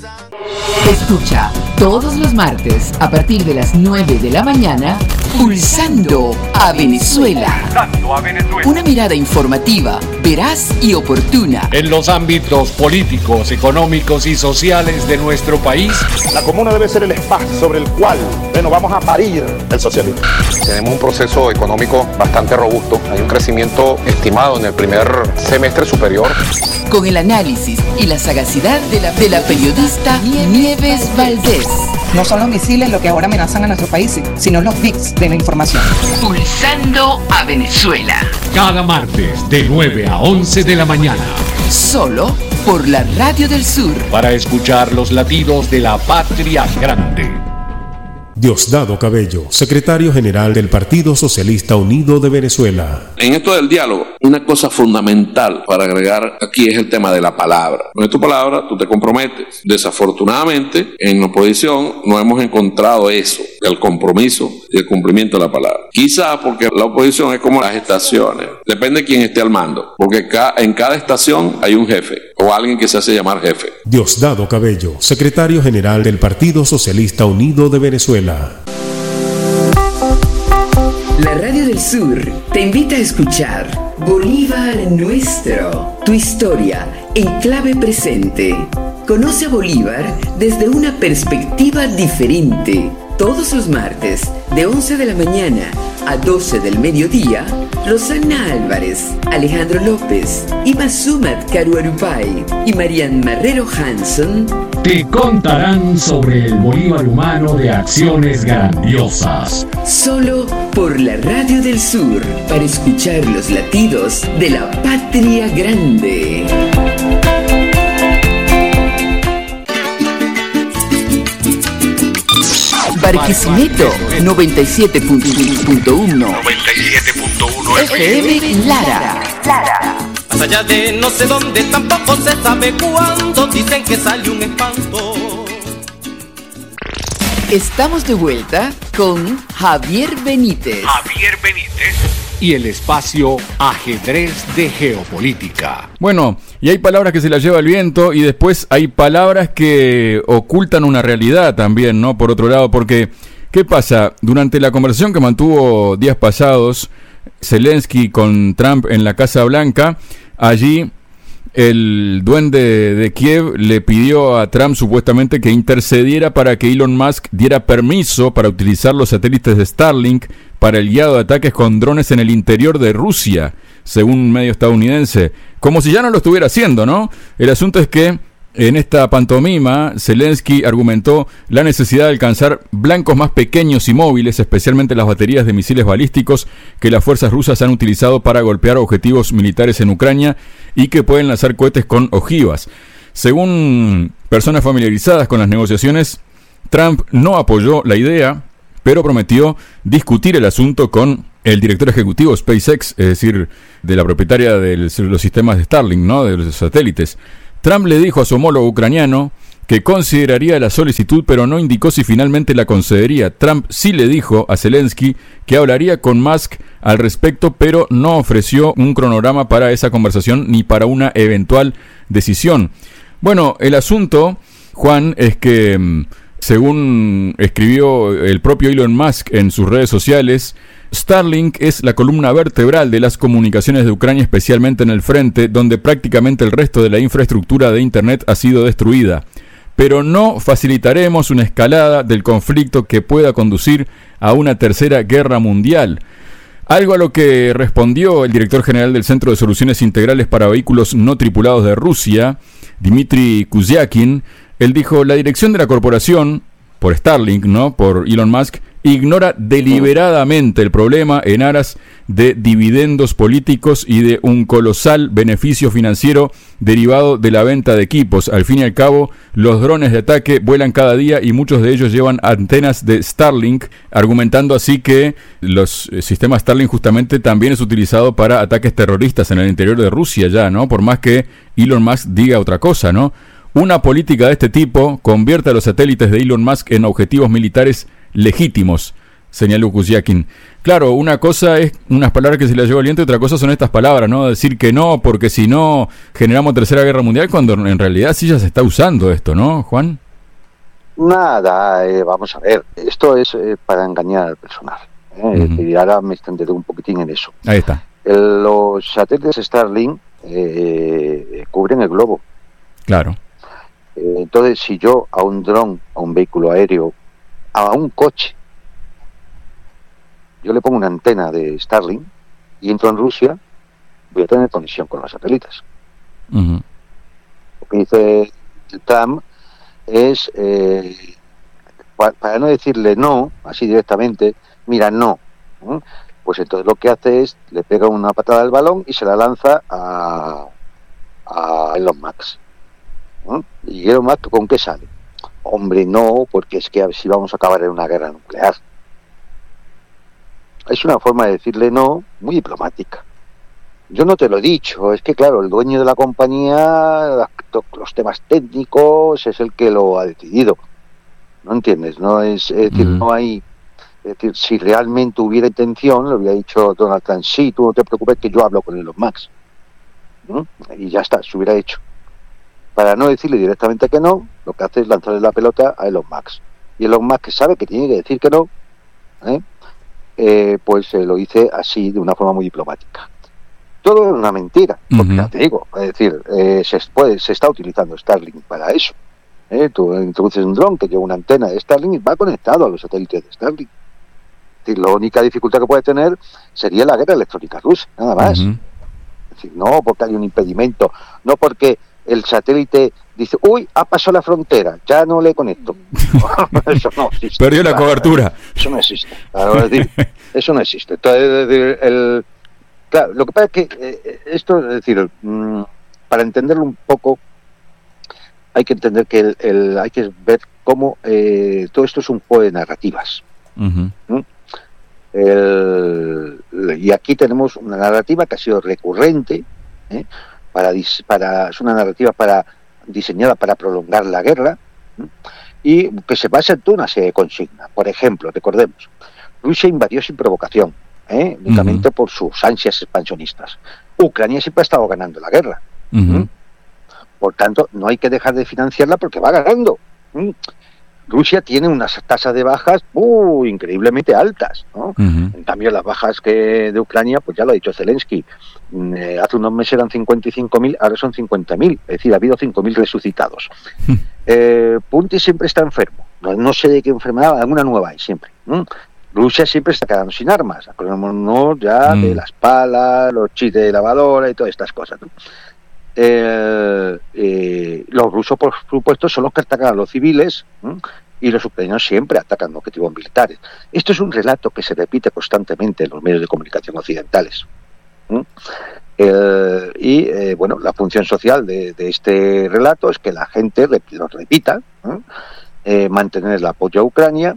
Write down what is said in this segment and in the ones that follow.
Escucha todos los martes a partir de las 9 de la mañana Pulsando a Venezuela. Una mirada informativa, veraz y oportuna en los ámbitos políticos, económicos y sociales de nuestro país. La comuna debe ser el espacio sobre el cual, vamos a parir el socialismo. Tenemos un proceso económico bastante robusto. Hay un crecimiento estimado en el primer semestre superior. Con el análisis y la sagacidad de la periodista Nieves Valdés. No son los misiles lo que ahora amenazan a nuestro país, sino los bits de la información. Pulsando a Venezuela. Cada martes de 9 a 11 de la mañana. Solo por la Radio del Sur. Para escuchar los latidos de la patria grande. Diosdado Cabello, secretario general del Partido Socialista Unido de Venezuela. En esto del diálogo, una cosa fundamental para agregar aquí es el tema de la palabra. Con tu palabra tú te comprometes. Desafortunadamente, en la oposición no hemos encontrado eso, el compromiso y el cumplimiento de la palabra. Quizás porque la oposición es como las estaciones. Depende de quién esté al mando, porque en cada estación hay un jefe o alguien que se hace llamar jefe. Diosdado Cabello, secretario general del Partido Socialista Unido de Venezuela. La Radio del Sur te invita a escuchar Bolívar Nuestro, tu historia en clave presente. Conoce a Bolívar desde una perspectiva diferente. Todos los martes, de 11 de la mañana a 12 del mediodía, Rosana Álvarez, Alejandro López, Imasumat Caruarupay y Marian Marrero Hanson te contarán sobre el Bolívar humano de acciones grandiosas. Solo por la Radio del Sur, para escuchar los latidos de la patria grande. Barquisimeto 97.1 FM Lara. Más allá de no sé dónde, tampoco se sabe cuándo, dicen que sale un espanto. Estamos de vuelta con Javier Benítez. Y el espacio Ajedrez de Geopolítica. Bueno, y hay palabras que se las lleva el viento y después hay palabras que ocultan una realidad también, ¿no? Por otro lado, porque, ¿qué pasa? Durante la conversación que mantuvo días pasados Zelensky con Trump en la Casa Blanca, allí el duende de Kiev le pidió a Trump supuestamente que intercediera para que Elon Musk diera permiso para utilizar los satélites de Starlink para el guiado de ataques con drones en el interior de Rusia, según un medio estadounidense. Como si ya no lo estuviera haciendo, ¿no? El asunto es que en esta pantomima, Zelensky argumentó la necesidad de alcanzar blancos más pequeños y móviles, especialmente las baterías de misiles balísticos que las fuerzas rusas han utilizado para golpear objetivos militares en Ucrania y que pueden lanzar cohetes con ojivas. Según personas familiarizadas con las negociaciones, Trump no apoyó la idea, pero prometió discutir el asunto con el director ejecutivo SpaceX, es decir, de la propietaria de los sistemas de Starlink, ¿no? De los satélites. Trump le dijo a su homólogo ucraniano que consideraría la solicitud, pero no indicó si finalmente la concedería. Trump sí le dijo a Zelensky que hablaría con Musk al respecto, pero no ofreció un cronograma para esa conversación ni para una eventual decisión. Bueno, el asunto, Juan, es que, según escribió el propio Elon Musk en sus redes sociales, Starlink es la columna vertebral de las comunicaciones de Ucrania, especialmente en el frente, donde prácticamente el resto de la infraestructura de Internet ha sido destruida. Pero no facilitaremos una escalada del conflicto que pueda conducir a una tercera guerra mundial. Algo a lo que respondió el director general del Centro de Soluciones Integrales para Vehículos No Tripulados de Rusia, Dmitry Kuzyakin. Él dijo: la dirección de la corporación, por Starlink, ¿no? Por Elon Musk, ignora deliberadamente el problema en aras de dividendos políticos y de un colosal beneficio financiero derivado de la venta de equipos. Al fin y al cabo, los drones de ataque vuelan cada día y muchos de ellos llevan antenas de Starlink, argumentando así que los sistemas Starlink justamente también es utilizado para ataques terroristas en el interior de Rusia ya, ¿no? Por más que Elon Musk diga otra cosa, ¿no? Una política de este tipo convierte a los satélites de Elon Musk en objetivos militares legítimos, señaló Kusiakin. Claro, una cosa es unas palabras que se le llevó el viento y otra cosa son estas palabras, ¿no? Decir que no, porque si no generamos tercera guerra mundial, cuando en realidad sí ya se está usando esto, ¿no, Juan? Nada, vamos a ver, esto es para engañar al personal. Y ahora me extenderé un poquitín en eso. Ahí está. Los satélites Starlink cubren el globo. Claro. Entonces, si yo a un dron, a un vehículo aéreo, a un coche, yo le pongo una antena de Starlink y entro en Rusia, voy a tener conexión con los satélites. Uh-huh. Lo que dice el Trump es, para no decirle no, así directamente, mira, no. Pues entonces lo que hace es, le pega una patada al balón y se la lanza a Elon Musk. ¿Y Elon Musk con qué sale? Hombre, no, porque es que si vamos a acabar en una guerra nuclear. Es una forma de decirle no muy diplomática. Yo no te lo he dicho, es que claro, el dueño de la compañía, los temas técnicos, es el que lo ha decidido. ¿No entiendes? No es decir, no hay... Es decir, si realmente hubiera intención, lo hubiera dicho Donald Trump, sí, tú no te preocupes que yo hablo con Elon Musk. Y ya está, se hubiera hecho. Para no decirle directamente que no, lo que hace es lanzarle la pelota a Elon Musk. Y Elon Musk, que sabe que tiene que decir que no, pues lo dice así, de una forma muy diplomática. Todo es una mentira, porque ya te digo, es decir, se está utilizando Starlink para eso. Tú introduces un dron que lleva una antena de Starlink y va conectado a los satélites de Starlink. Es decir, la única dificultad que puede tener sería la guerra electrónica rusa, nada más. Es decir, no porque hay un impedimento, no porque el satélite dice, uy, ha pasado la frontera, ya no le conecto. Eso no existe. Perdió la cobertura. Eso no existe. Claro, es decir, eso no existe. Entonces, claro, lo que pasa es que esto, es decir, para entenderlo un poco, hay que entender que hay que ver cómo todo esto es un juego de narrativas. Y aquí tenemos una narrativa que ha sido recurrente, es una narrativa diseñada para prolongar la guerra, y que se basa en toda una serie de consignas. Por ejemplo, recordemos, Rusia invadió sin provocación, únicamente por sus ansias expansionistas. Ucrania siempre ha estado ganando la guerra. Por tanto, no hay que dejar de financiarla porque va ganando. Rusia tiene unas tasas de bajas increíblemente altas, ¿no? En cambio, las bajas de Ucrania, pues ya lo ha dicho Zelensky, hace unos meses eran 55.000, ahora son 50.000, es decir, ha habido 5.000 resucitados. Putin siempre está enfermo, no sé de qué enfermedad, alguna nueva hay siempre. Rusia siempre está quedando sin armas, acordémonos ya de las palas, los chips de lavadora y todas estas cosas, ¿no? Los rusos, por supuesto, son los que atacan a los civiles, y los ucranianos siempre atacan objetivos militares. Esto es un relato que se repite constantemente en los medios de comunicación occidentales. Bueno, la función social de este relato es que la gente lo repita, mantener el apoyo a Ucrania,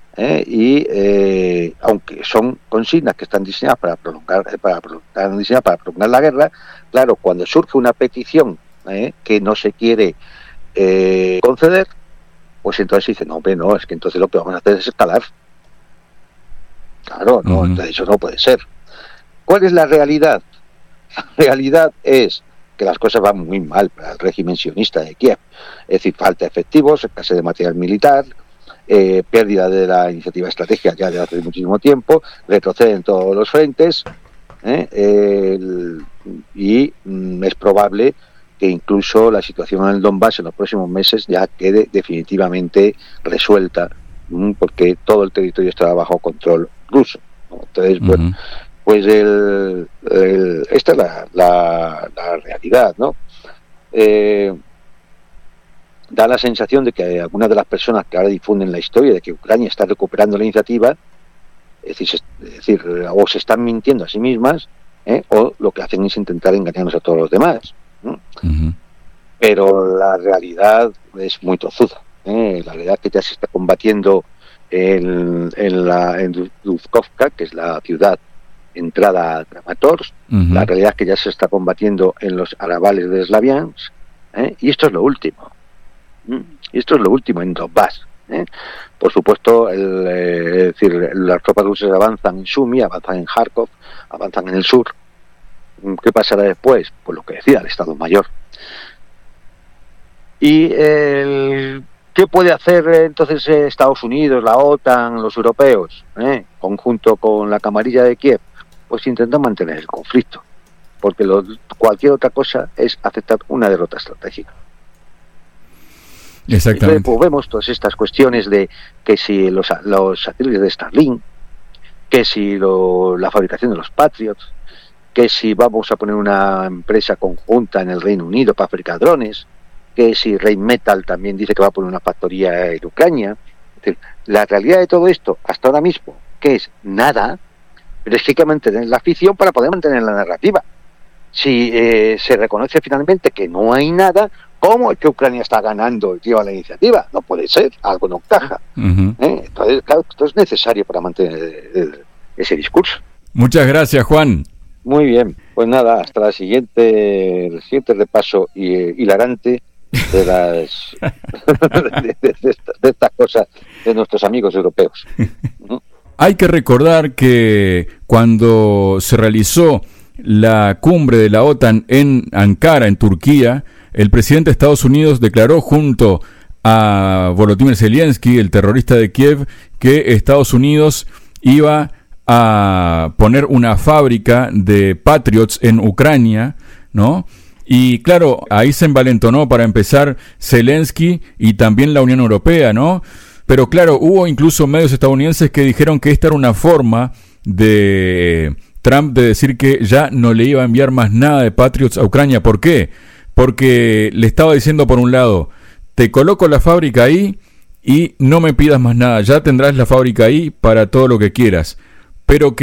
aunque son consignas que están diseñadas para prolongar la guerra, claro, cuando surge una petición que no se quiere conceder, pues entonces dicen, no, hombre, no, es que entonces lo que vamos a hacer es escalar. Claro, no, entonces eso no puede ser. ¿Cuál es la realidad? La realidad es que las cosas van muy mal para el régimen sionista de Kiev. Es decir, falta de efectivos, escasez de material militar, pérdida de la iniciativa estratégica ya de hace muchísimo tiempo, retrocede en todos los frentes, y es probable que incluso la situación en el Donbass en los próximos meses ya quede definitivamente resuelta, porque todo el territorio estará bajo control ruso, ¿no? Entonces, bueno, pues esta es la realidad, ¿no? Da la sensación de que algunas de las personas que ahora difunden la historia de que Ucrania está recuperando la iniciativa, es decir, o se están mintiendo a sí mismas, o lo que hacen es intentar engañarnos a todos los demás. Pero la realidad es muy tozuda. La realidad que ya se está combatiendo en Duzhkovka, que es la ciudad entrada a Kramatorsk, la realidad que ya se está combatiendo en los arrabales de Slaviansk, y esto es lo último. Y esto es lo último en Donbass. Por supuesto, es decir, las tropas rusas avanzan en Sumy, avanzan en Kharkov, avanzan en el sur. ¿Qué pasará después? Pues lo que decía el Estado Mayor. ¿Y qué puede hacer entonces Estados Unidos, la OTAN, los europeos, conjunto con la camarilla de Kiev? Pues intentar mantener el conflicto, porque cualquier otra cosa es aceptar una derrota estratégica. Exactamente. Entonces, pues vemos todas estas cuestiones de que si los satélites de Starlink, que si la fabricación de los Patriots, que si vamos a poner una empresa conjunta en el Reino Unido para fabricar drones, que si Rheinmetall también dice que va a poner una factoría en Ucrania. Es decir, la realidad de todo esto, hasta ahora mismo, que es nada, pero es que hay que mantener la ficción para poder mantener la narrativa. Si se reconoce finalmente que no hay nada, ¿cómo es que Ucrania está ganando y lleva la iniciativa? No puede ser, algo no encaja. Entonces, claro, esto es necesario para mantener ese discurso. Muchas gracias, Juan. Muy bien, pues nada, hasta el siguiente repaso hilarante de las de estas cosas de nuestros amigos europeos. Hay que recordar que cuando se realizó la cumbre de la OTAN en Ankara, en Turquía, el presidente de Estados Unidos declaró junto a Volodymyr Zelensky, el terrorista de Kiev, que Estados Unidos iba a poner una fábrica de Patriots en Ucrania, ¿no? Y claro, ahí se envalentonó para empezar Zelensky y también la Unión Europea, ¿no? Pero claro, hubo incluso medios estadounidenses que dijeron que esta era una forma de Trump de decir que ya no le iba a enviar más nada de Patriots a Ucrania. ¿Por qué? Porque le estaba diciendo por un lado, te coloco la fábrica ahí y no me pidas más nada, ya tendrás la fábrica ahí para todo lo que quieras. Pero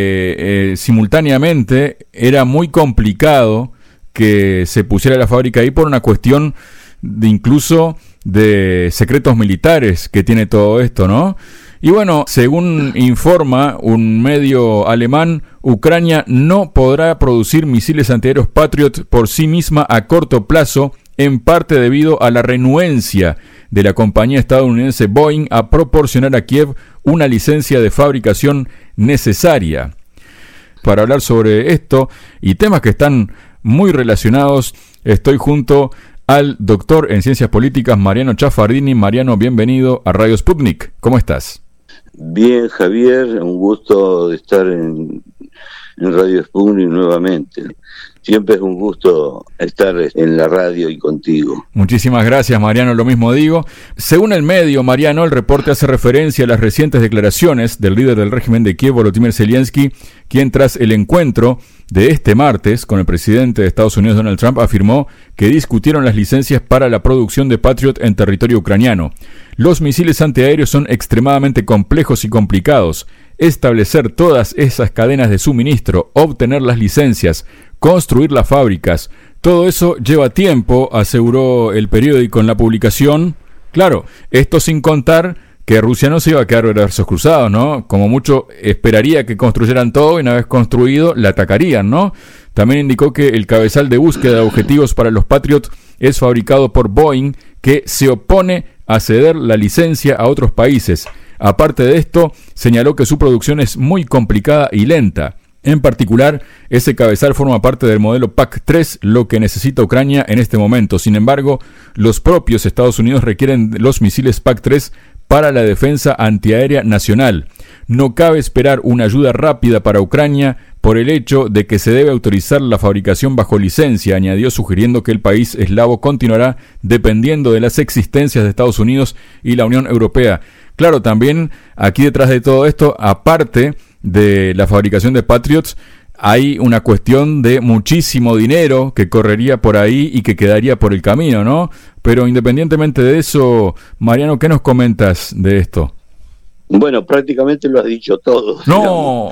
que simultáneamente era muy complicado que se pusiera la fábrica ahí por una cuestión de incluso de secretos militares que tiene todo esto, ¿no? Y bueno, según informa un medio alemán, Ucrania no podrá producir misiles antiaéreos Patriot por sí misma a corto plazo, en parte debido a la renuencia de la compañía estadounidense Boeing a proporcionar a Kiev una licencia de fabricación necesaria. Para hablar sobre esto y temas que están muy relacionados, estoy junto al doctor en Ciencias Políticas Mariano Chaffardini. Mariano, bienvenido a Radio Sputnik. ¿Cómo estás? Bien, Javier, un gusto de estar en Radio Sputnik nuevamente. Siempre es un gusto estar en la radio y contigo. Muchísimas gracias, Mariano, lo mismo digo. Según el medio, Mariano, el reporte hace referencia a las recientes declaraciones del líder del régimen de Kiev, Volodymyr Zelensky, quien tras el encuentro de este martes con el presidente de Estados Unidos, Donald Trump, afirmó que discutieron las licencias para la producción de Patriot en territorio ucraniano. Los misiles antiaéreos son extremadamente complejos y complicados. Establecer todas esas cadenas de suministro, obtener las licencias, construir las fábricas, todo eso lleva tiempo, aseguró el periódico en la publicación. Claro, esto sin contar que Rusia no se iba a quedar de brazos cruzados, ¿no? Como mucho esperaría que construyeran todo y una vez construido la atacarían, ¿no? También indicó que el cabezal de búsqueda de objetivos para los Patriot es fabricado por Boeing, que se opone a ceder la licencia a otros países. Aparte de esto, señaló que su producción es muy complicada y lenta. En particular, ese cabezal forma parte del modelo PAC-3, lo que necesita Ucrania en este momento. Sin embargo, los propios Estados Unidos requieren los misiles PAC-3 para la defensa antiaérea nacional. No cabe esperar una ayuda rápida para Ucrania por el hecho de que se debe autorizar la fabricación bajo licencia, añadió, sugiriendo que el país eslavo continuará dependiendo de las existencias de Estados Unidos y la Unión Europea. Claro, también aquí detrás de todo esto, aparte de la fabricación de Patriots, hay una cuestión de muchísimo dinero que correría por ahí y que quedaría por el camino, ¿no? Pero independientemente de eso, Mariano, ¿qué nos comentas de esto? Bueno, prácticamente lo has dicho todo. ¡No!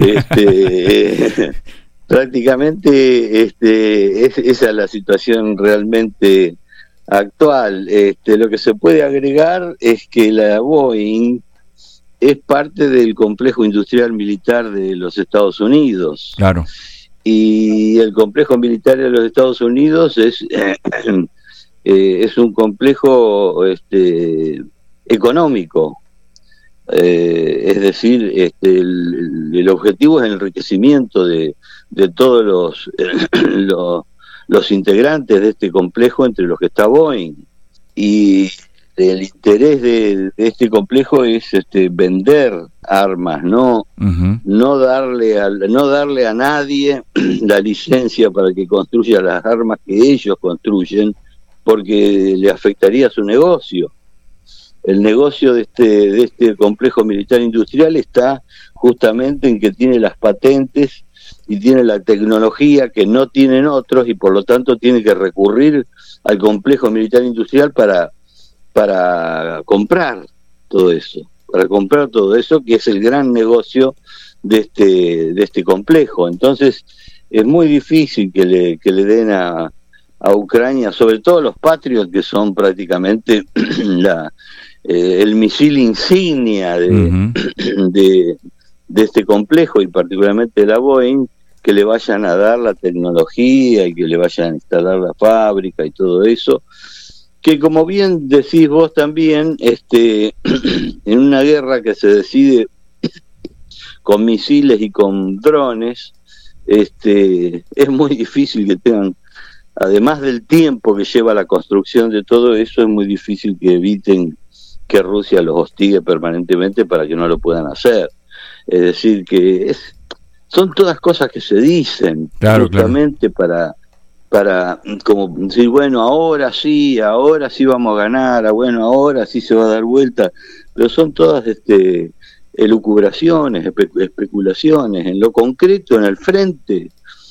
Prácticamente esa es la situación realmente actual. Lo que se puede agregar es que la Boeing es parte del complejo industrial militar de los Estados Unidos. Claro. Y el complejo militar de los Estados Unidos es un complejo económico. Es decir, el objetivo es el enriquecimiento de todos los integrantes de este complejo, entre los que está Boeing, y el interés de este complejo es vender armas, no darle a nadie la licencia para que construya las armas que ellos construyen, porque le afectaría su negocio. El negocio de este complejo militar industrial está justamente en que tiene las patentes y tiene la tecnología que no tienen otros, y por lo tanto tiene que recurrir al complejo militar industrial para comprar todo eso, que es el gran negocio de este complejo. Entonces es muy difícil que le den a Ucrania, sobre todo los Patriot, que son prácticamente el misil insignia de este complejo, y particularmente de la Boeing, que le vayan a dar la tecnología y que le vayan a instalar la fábrica y todo eso, que como bien decís vos también, en una guerra que se decide con misiles y con drones, es muy difícil que tengan, además del tiempo que lleva la construcción de todo eso, es muy difícil que eviten que Rusia los hostigue permanentemente para que no lo puedan hacer. Es decir, que son todas cosas que se dicen, justamente para como decir, bueno, ahora sí vamos a ganar, bueno, ahora sí se va a dar vuelta, pero son todas elucubraciones, especulaciones. En lo concreto, en el frente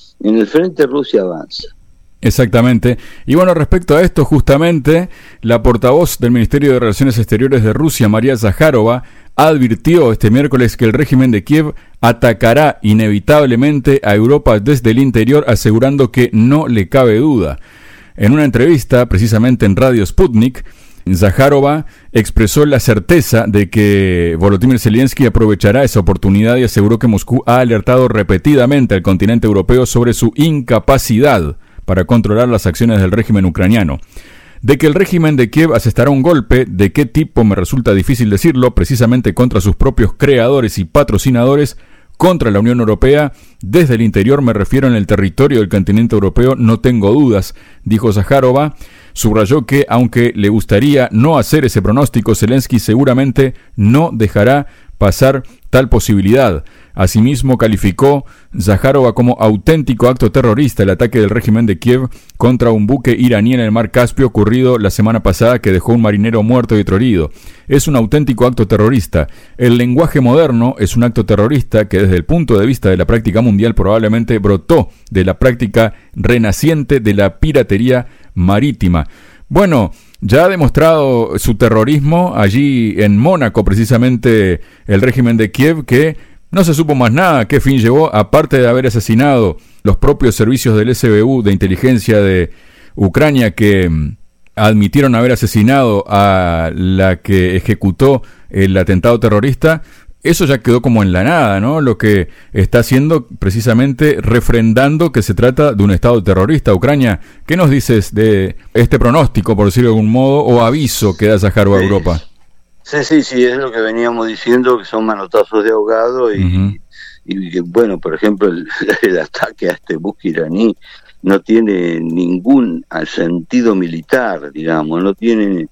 Rusia avanza. Exactamente. Y bueno, respecto a esto, justamente, la portavoz del Ministerio de Relaciones Exteriores de Rusia, María Zakharova, advirtió este miércoles que el régimen de Kiev atacará inevitablemente a Europa desde el interior, asegurando que no le cabe duda. En una entrevista, precisamente en Radio Sputnik, Zakharova expresó la certeza de que Volodymyr Zelensky aprovechará esa oportunidad y aseguró que Moscú ha alertado repetidamente al continente europeo sobre su incapacidad para controlar las acciones del régimen ucraniano. De que el régimen de Kiev asestará un golpe, de qué tipo me resulta difícil decirlo, precisamente contra sus propios creadores y patrocinadores, contra la Unión Europea, desde el interior me refiero en el territorio del continente europeo, no tengo dudas, dijo Zakharova. Subrayó que, aunque le gustaría no hacer ese pronóstico, Zelensky seguramente no dejará pasar tal posibilidad. Asimismo, calificó Zakharova como auténtico acto terrorista el ataque del régimen de Kiev contra un buque iraní en el mar Caspio ocurrido la semana pasada, que dejó un marinero muerto y otro herido. Es un auténtico acto terrorista. El lenguaje moderno es un acto terrorista que, desde el punto de vista de la práctica mundial, probablemente brotó de la práctica renaciente de la piratería marítima. Bueno, ya ha demostrado su terrorismo allí en Mónaco, precisamente el régimen de Kiev, que no se supo más nada qué fin llevó, aparte de haber asesinado los propios servicios del SBU de inteligencia de Ucrania, que admitieron haber asesinado a la que ejecutó el atentado terrorista. Eso ya quedó como en la nada, ¿no? Lo que está haciendo precisamente refrendando que se trata de un estado terrorista. Ucrania, ¿qué nos dices de este pronóstico, por decirlo de algún modo, o aviso que da Zakharova a Europa? Sí, es lo que veníamos diciendo, que son manotazos de ahogado y bueno, por ejemplo, el ataque a este buque iraní no tiene ningún sentido militar, digamos, no tiene,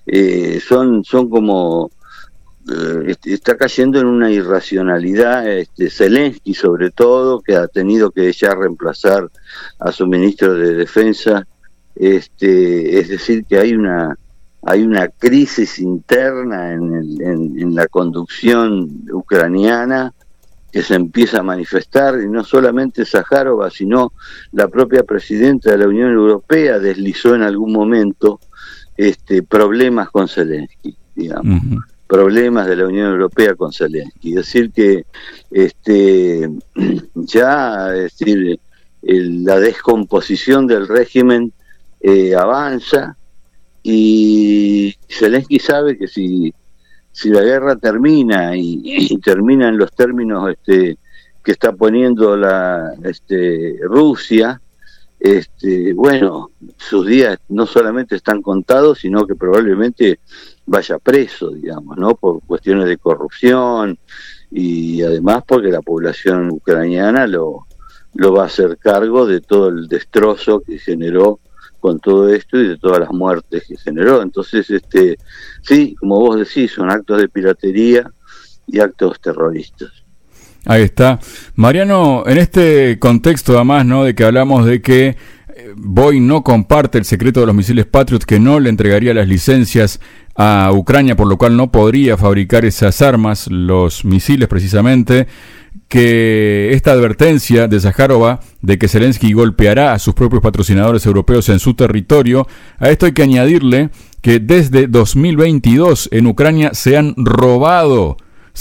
son como, está cayendo en una irracionalidad, Zelensky sobre todo, que ha tenido que ya reemplazar a su ministro de Defensa, es decir, que hay una crisis interna en la conducción ucraniana que se empieza a manifestar, y no solamente Zakharova, sino la propia presidenta de la Unión Europea deslizó en algún momento problemas con Zelensky, digamos, problemas de la Unión Europea con Zelensky. Es decir que la descomposición del régimen avanza. Y Zelensky sabe que si la guerra termina y termina en los términos que está poniendo Rusia, bueno, sus días no solamente están contados, sino que probablemente vaya preso, digamos, ¿no? Por cuestiones de corrupción y además porque la población ucraniana lo va a hacer cargo de todo el destrozo que generó con todo esto y de todas las muertes que generó. Entonces, sí, como vos decís, son actos de piratería y actos terroristas. Ahí está. Mariano, en este contexto además, ¿no?, de que hablamos de que Boeing no comparte el secreto de los misiles Patriot, que no le entregaría las licencias a Ucrania, por lo cual no podría fabricar esas armas, los misiles precisamente, que esta advertencia de Zaharova de que Zelensky golpeará a sus propios patrocinadores europeos en su territorio, a esto hay que añadirle que desde 2022 en Ucrania se han robado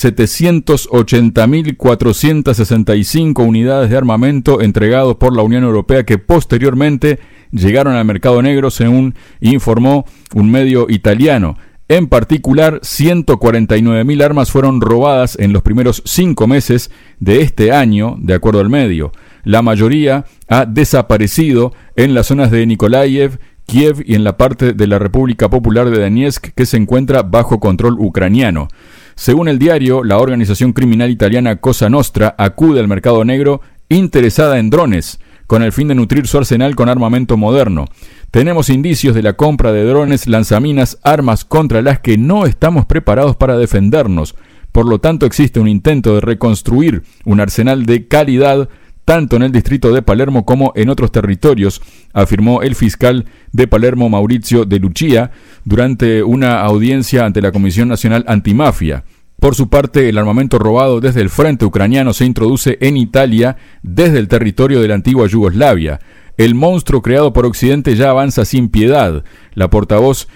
780.465 unidades de armamento entregados por la Unión Europea, que posteriormente llegaron al mercado negro, según informó un medio italiano. En particular, 149.000 armas fueron robadas en los primeros 5 meses de este año, de acuerdo al medio. La mayoría ha desaparecido en las zonas de Nikolaev, Kiev y en la parte de la República Popular de Donetsk, que se encuentra bajo control ucraniano. Según el diario, la organización criminal italiana Cosa Nostra acude al mercado negro interesada en drones, con el fin de nutrir su arsenal con armamento moderno. Tenemos indicios de la compra de drones, lanzaminas, armas contra las que no estamos preparados para defendernos. Por lo tanto, existe un intento de reconstruir un arsenal de calidad tanto en el distrito de Palermo como en otros territorios, afirmó el fiscal de Palermo, Maurizio De Lucia, durante una audiencia ante la Comisión Nacional Antimafia. Por su parte, el armamento robado desde el frente ucraniano se introduce en Italia desde el territorio de la antigua Yugoslavia. El monstruo creado por Occidente ya avanza sin piedad. La portavoz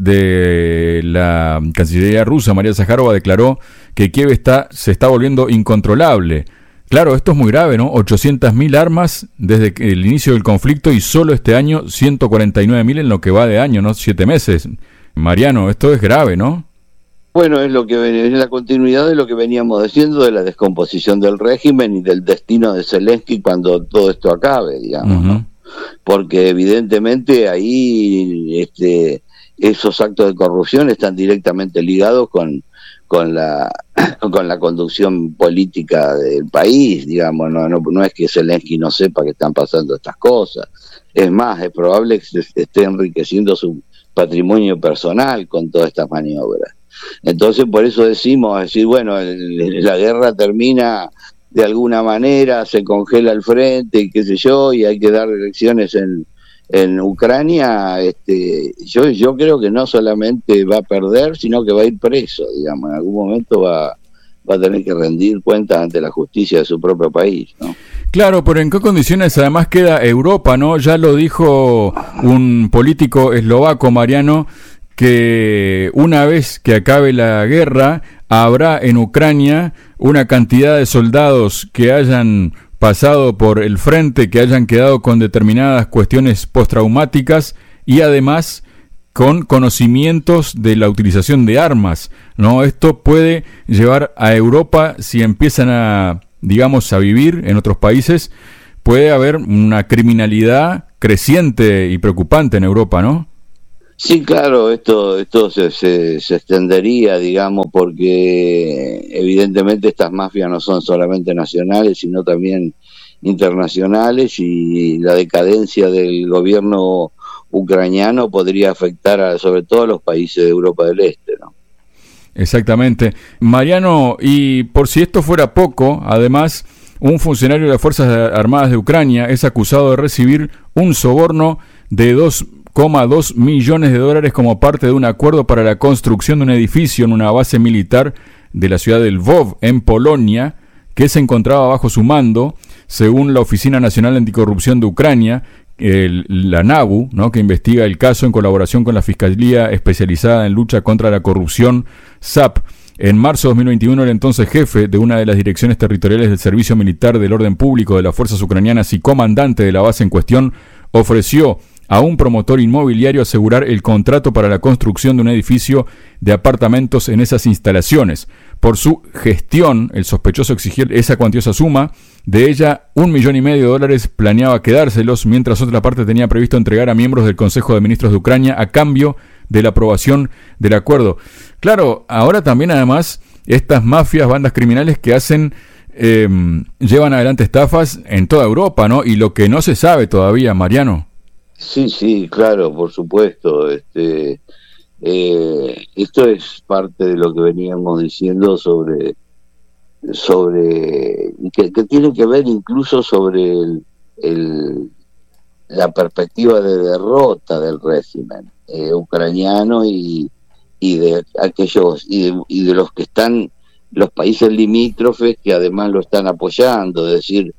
de la Cancillería rusa, María Zaharova, declaró que Kiev se está volviendo incontrolable. Claro, esto es muy grave, ¿no? 800.000 armas desde el inicio del conflicto y solo este año 149.000 en lo que va de año, ¿no? 7 meses. Mariano, esto es grave, ¿no? Bueno, es la continuidad de lo que veníamos diciendo de la descomposición del régimen y del destino de Zelensky cuando todo esto acabe, digamos, ¿no? Porque evidentemente ahí esos actos de corrupción están directamente ligados con la conducción política del país, digamos, no es que Zelensky no sepa que están pasando estas cosas. Es más, es probable que se esté enriqueciendo su patrimonio personal con todas estas maniobras. Entonces, por eso decimos, bueno, la guerra termina de alguna manera, se congela el frente, y qué sé yo, y hay que dar elecciones en Ucrania. Yo creo que no solamente va a perder, sino que va a ir preso, digamos, en algún momento va a tener que rendir cuentas ante la justicia de su propio país, ¿no? Claro, pero ¿en qué condiciones además queda Europa, no? Ya lo dijo un político eslovaco, Mariano, que una vez que acabe la guerra, habrá en Ucrania una cantidad de soldados que hayan pasado por el frente, que hayan quedado con determinadas cuestiones postraumáticas y además con conocimientos de la utilización de armas, ¿no? Esto puede llevar a Europa, si empiezan a vivir en otros países, puede haber una criminalidad creciente y preocupante en Europa, ¿no? Sí, claro, esto se extendería, digamos, porque evidentemente estas mafias no son solamente nacionales, sino también internacionales, y la decadencia del gobierno ucraniano podría afectar sobre todo a los países de Europa del Este, ¿no? Exactamente. Mariano, y por si esto fuera poco, además, un funcionario de las Fuerzas Armadas de Ucrania es acusado de recibir un soborno de $2,2 millones como parte de un acuerdo para la construcción de un edificio en una base militar de la ciudad de Lvov, en Polonia, que se encontraba bajo su mando, según la Oficina Nacional Anticorrupción de Ucrania, la NABU, ¿no?, que investiga el caso en colaboración con la Fiscalía Especializada en Lucha contra la Corrupción, SAP. En marzo de 2021, el entonces jefe de una de las direcciones territoriales del Servicio Militar del Orden Público de las Fuerzas Ucranianas y comandante de la base en cuestión, ofreció a un promotor inmobiliario asegurar el contrato para la construcción de un edificio de apartamentos en esas instalaciones. Por su gestión, el sospechoso exigía esa cuantiosa suma. De ella, $1,5 millones planeaba quedárselos, mientras otra parte tenía previsto entregar a miembros del Consejo de Ministros de Ucrania a cambio de la aprobación del acuerdo. Claro, ahora también además estas mafias, bandas criminales que hacen, llevan adelante estafas en toda Europa, ¿no? Y lo que no se sabe todavía, Mariano. Sí, claro, por supuesto. Esto es parte de lo que veníamos diciendo sobre que tiene que ver incluso sobre la perspectiva de derrota del régimen ucraniano y de aquellos y de los que están los países limítrofes que además lo están apoyando. Es decir,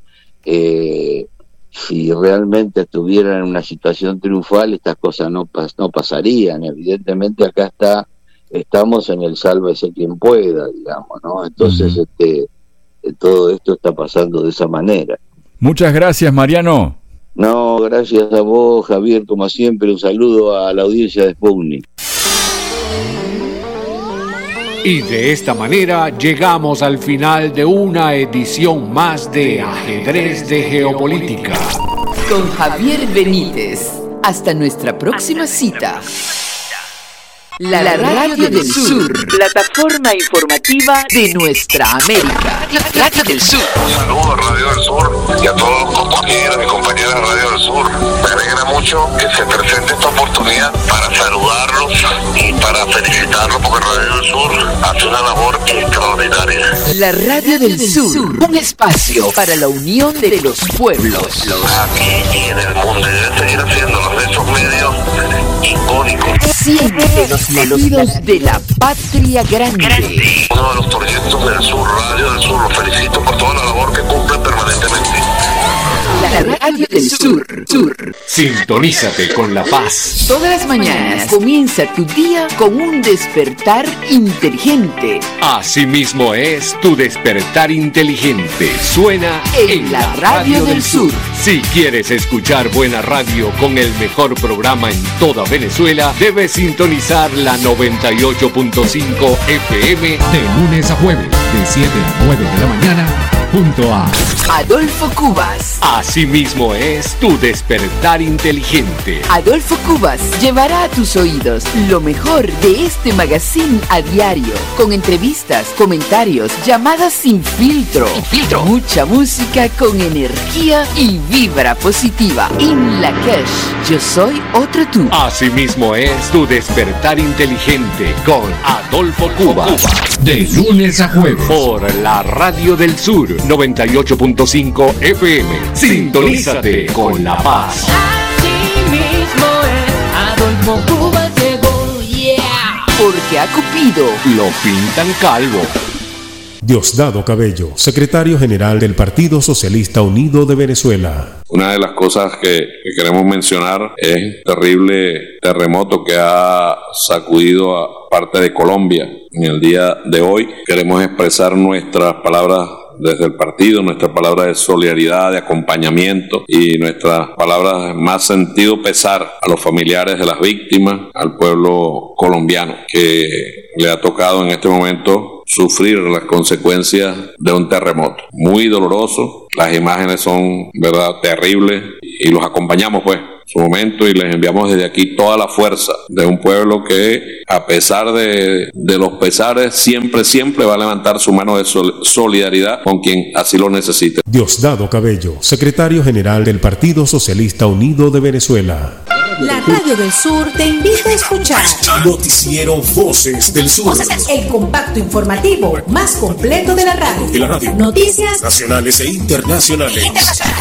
si realmente estuvieran en una situación triunfal, estas cosas no pasarían. Evidentemente acá estamos en el sálvese quien pueda, digamos, ¿no? Entonces todo esto está pasando de esa manera. Muchas gracias, Mariano. No, gracias a vos, Javier, como siempre. Un saludo a la audiencia de Sputnik. Y de esta manera llegamos al final de una edición más de Ajedrez de Geopolítica. Con Javier Benítez. Hasta nuestra próxima cita. La Radio del Sur, plataforma informativa de nuestra América. Radio del Sur. Saludos a Radio del Sur y a todos los compañeros y compañeras de Radio del Sur. Me alegra mucho que se presente esta oportunidad para saludarlos y para felicitarlos porque Radio del Sur hace una labor extraordinaria. La Radio del Sur, un espacio para la unión de los pueblos. Aquí y en el mundo deben seguir haciéndolo de esos medios icónicos. Siempre los latidos de la patria grande. Uno de los proyectos del Sur, Radio del Sur, los felicito por toda la labor que cumplen permanentemente. La Radio del Sur. Sintonízate con La Paz. Todas las mañanas comienza tu día con un despertar inteligente. Asimismo es tu despertar inteligente. Suena en la Radio del Sur. Si quieres escuchar buena radio con el mejor programa en toda Venezuela, debes sintonizar la 98.5 FM de lunes a jueves, de 7 a 9 de la mañana, junto a Adolfo Cubas. Asimismo es tu despertar inteligente. Adolfo Cubas llevará a tus oídos lo mejor de este magazine a diario, con entrevistas, comentarios, llamadas sin filtro, mucha música con energía y vibra positiva. In la Cash, yo soy otro tú. Asimismo es tu despertar inteligente con Adolfo Cubas. De lunes a jueves por la Radio del Sur 98.5 FM. Sintonízate con La Paz. Asimismo es Adolfo Cubas llegó, yeah. Porque a Cupido lo pintan calvo. Diosdado Cabello, secretario general del Partido Socialista Unido de Venezuela. Una de las cosas que queremos mencionar es el terrible terremoto que ha sacudido a parte de Colombia. En el día de hoy queremos expresar nuestras palabras desde el partido, nuestras palabras de solidaridad, de acompañamiento y nuestras palabras de más sentido pesar a los familiares de las víctimas, al pueblo colombiano que le ha tocado en este momento sufrir las consecuencias de un terremoto. Muy doloroso, las imágenes son, verdad, terribles y los acompañamos pues su momento y les enviamos desde aquí toda la fuerza de un pueblo que a pesar de los pesares siempre va a levantar su mano de solidaridad con quien así lo necesite. Diosdado Cabello, secretario general del Partido Socialista Unido de Venezuela. La Radio del Sur te invita a escuchar Noticiero Voces del Sur, el compacto informativo más completo de la radio. De la radio. Noticias nacionales e internacionales.